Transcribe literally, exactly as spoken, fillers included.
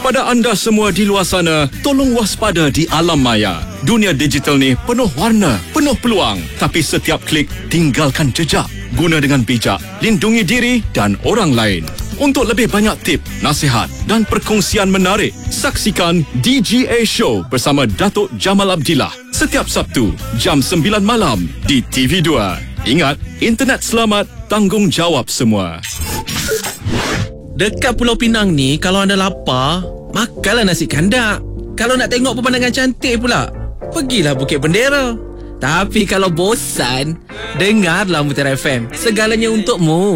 Kepada anda semua di luar sana, tolong waspada di alam maya. Dunia digital ni penuh warna, penuh peluang. Tapi setiap klik, tinggalkan jejak. Guna dengan bijak, lindungi diri dan orang lain. Untuk lebih banyak tip, nasihat dan perkongsian menarik, saksikan D G A Show bersama Datuk Jamal Abdillah setiap Sabtu jam sembilan malam di T V dua. Ingat, internet selamat, tanggungjawab semua. Dekat Pulau Pinang ni, kalau anda lapar, makanlah nasi kandak. Kalau nak tengok pemandangan cantik pula, pergilah Bukit Bendera. Tapi kalau bosan, dengarlah Mutiara F M. Segalanya untukmu.